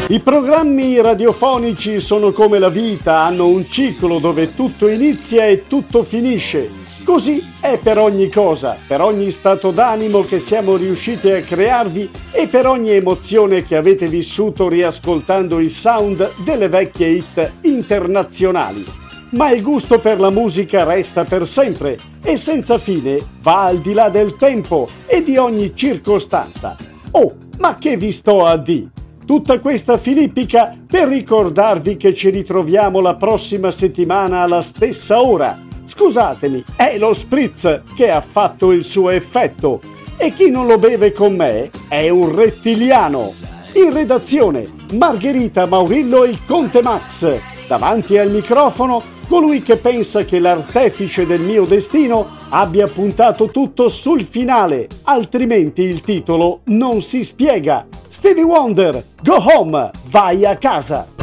I programmi radiofonici sono come la vita, hanno un ciclo dove tutto inizia e tutto finisce. Così è per ogni cosa, per ogni stato d'animo che siamo riusciti a crearvi e per ogni emozione che avete vissuto riascoltando il sound delle vecchie hit internazionali. Ma il gusto per la musica resta per sempre e senza fine va al di là del tempo e di ogni circostanza. Oh, ma che vi sto a dire? Tutta questa filippica per ricordarvi che ci ritroviamo la prossima settimana alla stessa ora. Scusatemi, è lo spritz che ha fatto il suo effetto e chi non lo beve con me è un rettiliano. In redazione Margherita Maurillo e il Conte Max. Davanti al microfono colui che pensa che l'artefice del mio destino abbia puntato tutto sul finale, altrimenti il titolo non si spiega. Stevie Wonder, Go Home, vai a casa!